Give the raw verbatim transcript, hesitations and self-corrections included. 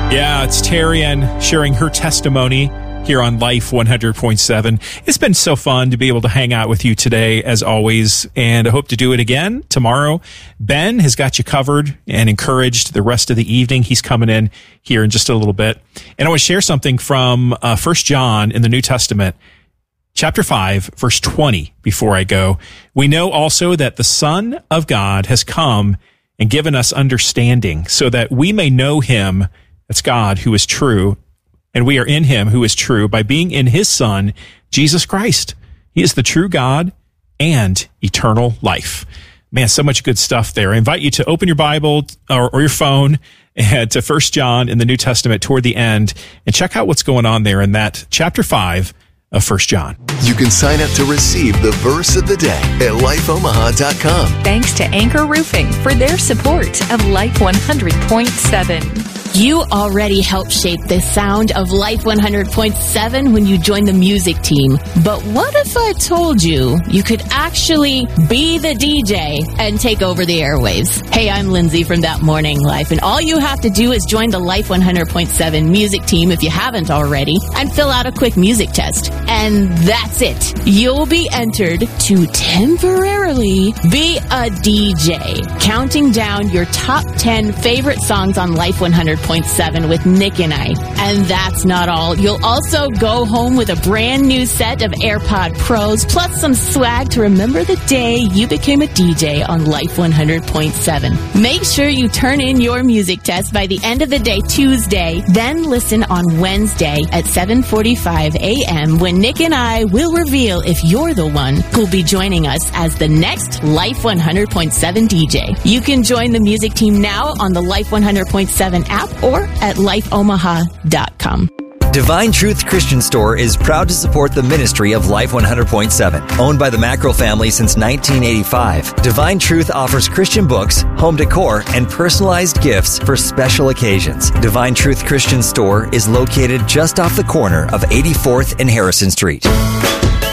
Yeah, it's Tarian sharing her testimony here on Life one hundred point seven. It's been so fun to be able to hang out with you today, as always, and I hope to do it again tomorrow. Ben has got you covered and encouraged the rest of the evening. He's coming in here in just a little bit. And I want to share something from uh, First John in the New Testament, chapter five, verse twenty, before I go. We know also that the Son of God has come and given us understanding so that we may know him, that's God, who is true, and we are in him who is true by being in his Son, Jesus Christ. He is the true God and eternal life. Man, so much good stuff there. I invite you to open your Bible or, or your phone and to First John in the New Testament toward the end and check out what's going on there in that chapter five of First John. You can sign up to receive the verse of the day at life omaha dot com. Thanks to Anchor Roofing for their support of Life one hundred point seven. You already helped shape the sound of Life one hundred point seven when you joined the music team. But what if I told you you could actually be the D J and take over the airwaves? Hey, I'm Lindsay from That Morning Life, and all you have to do is join the Life one hundred point seven music team if you haven't already, and fill out a quick music test. And that's it. You'll be entered to temporarily be a D J, counting down your top ten favorite songs on Life one hundred point seven with Nick and I. And that's not all. You'll also go home with a brand new set of AirPod Pros, plus some swag to remember the day you became a D J on Life one hundred point seven. Make sure you turn in your music test by the end of the day Tuesday, then listen on Wednesday at seven forty-five a.m. when Nick and I will reveal if you're the one who'll be joining us as the next Life one hundred point seven D J. You can join the music team now on the Life one hundred point seven app or at life omaha dot com. Divine Truth Christian Store is proud to support the ministry of Life one hundred point seven. Owned by the Mackerel family since nineteen eighty-five, Divine Truth offers Christian books, home decor, and personalized gifts for special occasions. Divine Truth Christian Store is located just off the corner of eighty-fourth and Harrison Street.